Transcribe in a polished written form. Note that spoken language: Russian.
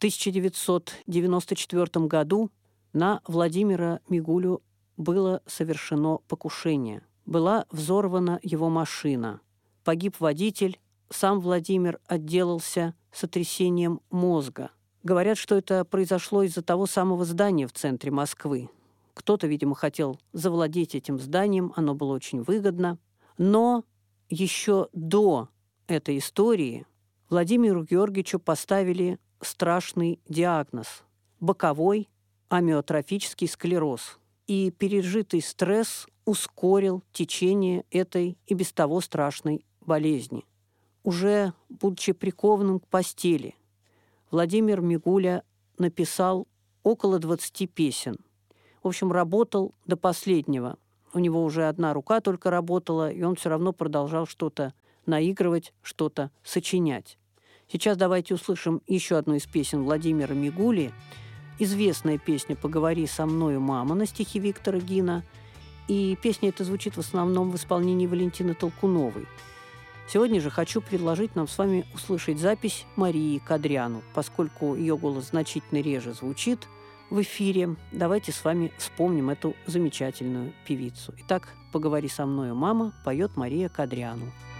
1994 году на Владимира Мигулю было совершено покушение. Была взорвана его машина. Погиб водитель, сам Владимир отделался сотрясением мозга. Говорят, что это произошло из-за того самого здания в центре Москвы. Кто-то, видимо, хотел завладеть этим зданием, оно было очень выгодно. Но еще до этой истории Владимиру Георгиевичу поставили страшный диагноз – боковой амиотрофический склероз. И пережитый стресс ускорил течение этой и без того страшной болезни. Уже будучи прикованным к постели, Владимир Мигуля написал около 20 песен. В общем, работал до последнего. У него уже одна рука только работала, и он все равно продолжал что-то наигрывать, что-то сочинять. Сейчас давайте услышим еще одну из песен Владимира Мигули. Известная песня «Поговори со мною, мама» на стихи Виктора Гина. И песня эта звучит в основном в исполнении Валентины Толкуновой. Сегодня же хочу предложить нам с вами услышать запись Марии Кадряну. Поскольку ее голос значительно реже звучит в эфире, давайте с вами вспомним эту замечательную певицу. Итак, «Поговори со мною, мама» поет Мария Кадряну.